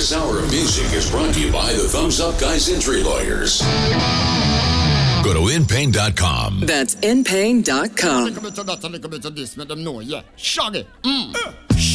This hour of music is brought to you by the Thumbs Up Guys Injury Lawyers. Go to inpain.com. That's inpain.com. A little bit of that, a little bit of this, make them know, yeah. Shaggy.